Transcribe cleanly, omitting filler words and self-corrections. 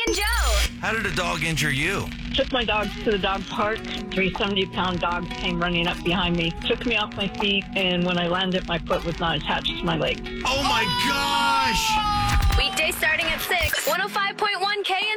and Joe. How did a dog injure you? Took my dogs to the dog park. 3 70-pound dogs came running up behind me, took me off my feet, and when I landed, my foot was not attached to my leg. Oh my gosh! Weekday starting at 6, 105.1 K